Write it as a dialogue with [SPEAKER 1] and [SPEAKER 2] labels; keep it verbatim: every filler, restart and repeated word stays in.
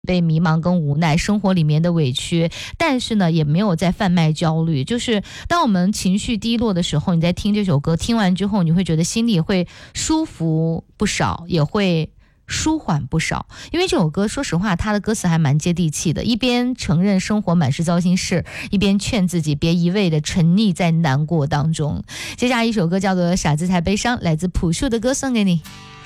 [SPEAKER 1] 被迷茫跟无奈，生活里面的委屈，但是呢也没有在贩卖焦虑。就是当我们情绪低落的时候，你在听这首歌，听完之后你会觉得心里会舒服不少，也会舒缓不少。因为这首歌说实话它的歌词还蛮接地气的，一边承认生活满是糟心事，一边劝自己别一味的沉溺在难过当中。接下来一首歌叫做《傻子才悲伤》，来自朴树的歌送给你。